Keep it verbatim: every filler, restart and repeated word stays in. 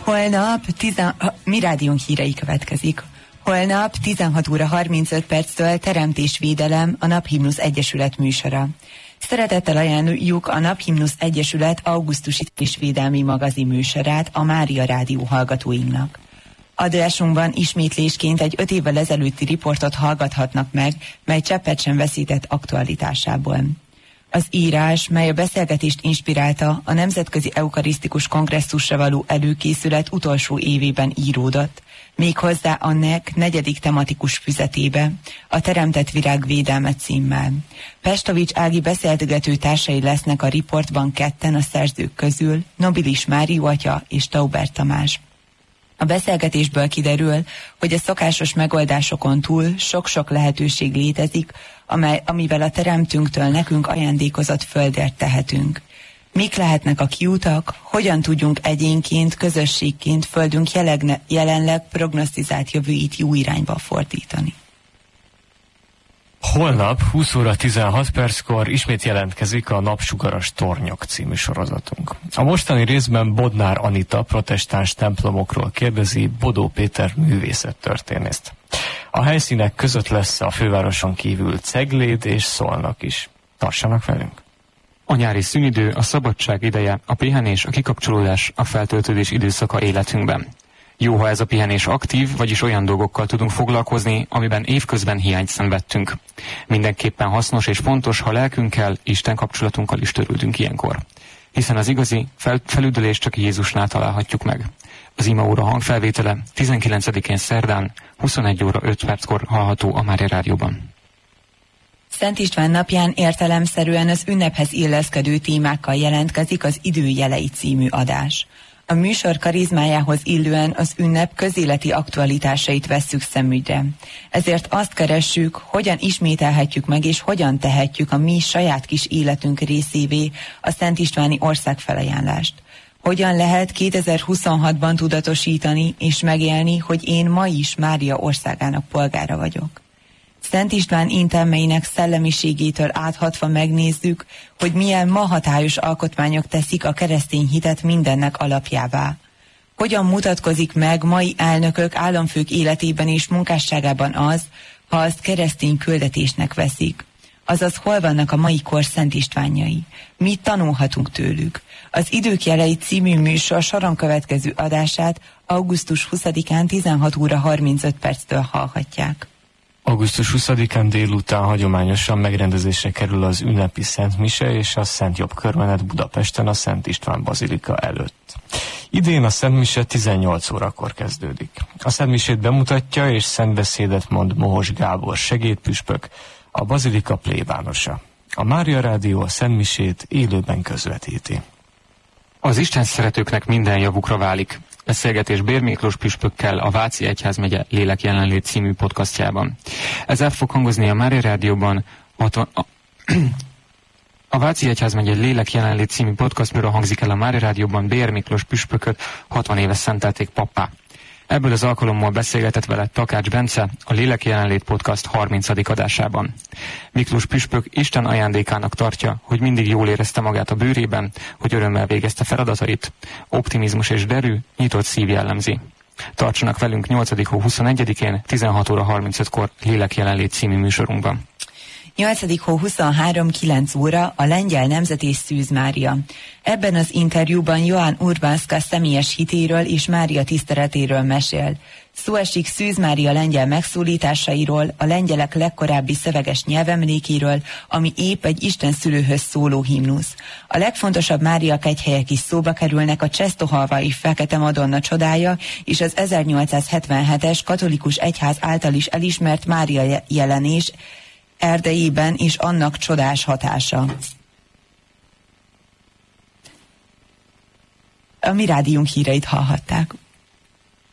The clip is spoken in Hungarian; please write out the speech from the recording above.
Holnap, tizen... mi rádiónk hírei következik. Holnap tizenhat óra harmincöt perctől Teremtésvédelem, a Naphimnusz Egyesület műsora. Szeretettel ajánljuk a Naphimnusz Egyesület augusztusi és védelmi magazin műsorát a Mária Rádió hallgatóinknak. Adásunkban ismétlésként egy öt évvel ezelőtti riportot hallgathatnak meg, mely cseppet sem veszített aktualitásából. Az írás, mely a beszélgetést inspirálta, a Nemzetközi Eukarisztikus Kongresszusra való előkészület utolsó évében íródott, méghozzá a en e ká negyedik tematikus füzetébe, a Teremtett Virág védelme címmel. Pestovics Ági beszélgető társai lesznek a riportban ketten a szerzők közül, Nobilis Márió atya és Tauber Tamás. A beszélgetésből kiderül, hogy a szokásos megoldásokon túl sok-sok lehetőség létezik, amely, amivel a Teremtőnktől nekünk ajándékozott földért tehetünk. Mik lehetnek a kiutak, hogyan tudjunk egyénként, közösségként földünk jelegne, jelenleg prognosztizált jövőit jó irányba fordítani. Holnap húsz óra tizenhat perckor ismét jelentkezik a Napsugaras Tornyok című sorozatunk. A mostani részben Bodnár Anita protestáns templomokról kérdezi Bodó Péter művészettörténészt. A helyszínek között lesz a fővároson kívül Cegléd és Szolnok is. Tartsanak velünk! A nyári szünidő, a szabadság ideje, a pihenés, a kikapcsolódás, a feltöltődés időszaka életünkben. Jó, ha ez a pihenés aktív, vagyis olyan dolgokkal tudunk foglalkozni, amiben évközben hiányt szenvedtünk. Mindenképpen hasznos és fontos, ha lelkünkkel, Isten kapcsolatunkkal is törődünk ilyenkor. Hiszen az igazi fel- felüdülést csak Jézusnál találhatjuk meg. Az imaóra hangfelvétele tizenkilencedikén szerdán, huszonegy óra öt perckor hallható a Mária Rádióban. Szent István napján értelemszerűen az ünnephez illeszkedő témákkal jelentkezik az Idő jelei című adás. A műsor karizmájához illően az ünnep közéleti aktualitásait vesszük szemügyre. Ezért azt keressük, hogyan ismételhetjük meg és hogyan tehetjük a mi saját kis életünk részévé a Szent Istváni országfelajánlást. Hogyan lehet kétezer-huszonhatban tudatosítani és megélni, hogy én ma is Mária országának polgára vagyok. Szent István intelmeinek szellemiségétől áthatva megnézzük, hogy milyen ma hatályos alkotmányok teszik a keresztény hitet mindennek alapjává. Hogyan mutatkozik meg mai elnökök, államfők életében és munkásságában az, ha azt keresztény küldetésnek veszik. Azaz hol vannak a mai kor Szent Istvánjai? Mit tanulhatunk tőlük? Az Idők jelei című műsor soron következő adását augusztus huszadikán tizenhat óra harmincöt perctől hallhatják. augusztus huszadikán délután hagyományosan megrendezésre kerül az ünnepi Szent Mise és a Szent Jobb körmenet Budapesten a Szent István bazilika előtt. Idén a Szent Mise tizennyolc órakor kezdődik. A Szent Misét bemutatja és szentbeszédet mond Mohos Gábor segédpüspök, a bazilika plébánosa. A Mária Rádió a Szent Misét élőben közvetíti. Az Isten szeretőknek minden javukra válik. Beszélgetés Bér Miklós püspökkel a Váci Egyházmegye Lélek jelenlét című podcastjában. Ez el fog hangozni a Mária Rádióban. A, a, a Váci Egyházmegye Lélek jelenlét című podcastműről hangzik el a Mária Rádióban. Bér Miklós püspököt hatvan éve szentelték pappá. Ebből az alkalommal beszélgetett vele Takács Bence a Lélek jelenlét podcast harmincadik adásában. Miklós püspök Isten ajándékának tartja, hogy mindig jól érezte magát a bőrében, hogy örömmel végezte feladatait. Optimizmus és derű, nyitott szív jellemzi. Tartsanak velünk nyolcadik hó huszonegyedikén tizenhat óra harmincötkor Lélek jelenlét című műsorunkban. nyolcadik hó huszonhárom kilenc óra a Lengyel Nemzet és Szűz Mária. Ebben az interjúban Johann Urbánszka személyes hitéről és Mária tiszteletéről mesél. Szó esik Szűz Mária lengyel megszólításairól, a lengyelek legkorábbi szöveges nyelvemlékéről, ami épp egy Isten szülőhöz szóló himnusz. A legfontosabb Mária kegyhelyek is szóba kerülnek, a Czestohalvai Fekete Madonna csodája és az ezernyolcszázhetvenhetes katolikus egyház által is elismert Mária jelenés Erdélyben és annak csodás hatása. A mi rádiónk híreit hallhatták.